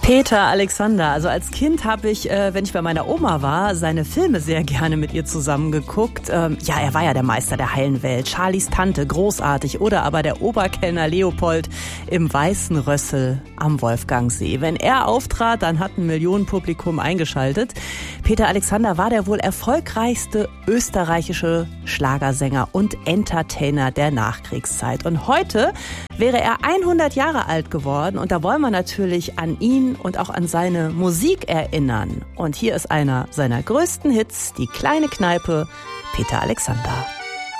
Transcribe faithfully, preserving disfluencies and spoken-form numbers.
Peter Alexander. Also als Kind habe ich, äh, wenn ich bei meiner Oma war, seine Filme sehr gerne mit ihr zusammengeguckt. Ähm, ja, er war ja der Meister der heilen Welt. Charlies Tante, großartig. Oder aber der Oberkellner Leopold im Weißen Rössel am Wolfgangsee. Wenn er auftrat, dann hat ein Millionenpublikum eingeschaltet. Peter Alexander war der wohl erfolgreichste österreichische Schlagersänger und Entertainer der Nachkriegszeit. Und heute wäre er hundert Jahre alt geworden. Und da wollen wir natürlich an ihn und auch an seine Musik erinnern. Und hier ist einer seiner größten Hits, die kleine Kneipe, Peter Alexander.